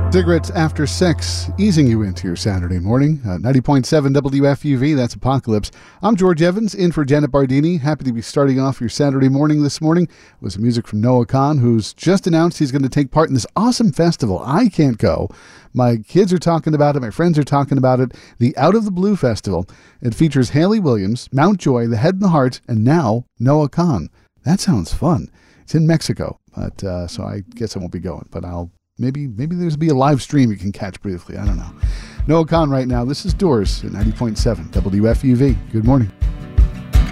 Cigarettes After Sex, easing you into your Saturday morning. 90.7 WFUV, that's Apocalypse. I'm George Evans, in for Janet Bardini. Happy to be starting off your Saturday morning this morning. It was music from Noah Kahan, who's just announced he's going to take part in this awesome festival. I can't go. My kids are talking about it. My friends are talking about it. The Out of the Blue Festival. It features Hayley Williams, Mountjoy, The Head and the Heart, and now Noah Kahan. That sounds fun. It's in Mexico, but so I guess I won't be going, but Maybe there's be a live stream you can catch briefly. I don't know. Noah Kahan right now. This is Doors at 90.7 WFUV. Good morning.